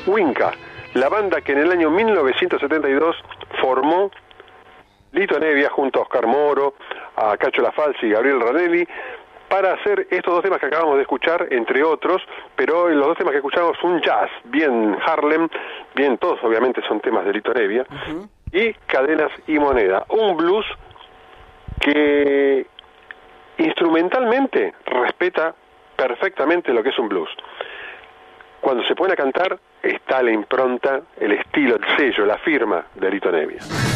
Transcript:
Winca, la banda que en el año 1972 formó Lito Nevia junto a Oscar Moro, a Cacho La Falsi y Gabriel Ranelli, para hacer estos dos temas que acabamos de escuchar, entre otros, pero en los dos temas que escuchamos un jazz, bien Harlem, bien todos obviamente son temas de Lito Nevia, y Cadenas y Moneda, un blues que instrumentalmente respeta perfectamente lo que es un blues. Cuando se pone a cantar está la impronta, el estilo, el sello, la firma de Lito Nevia.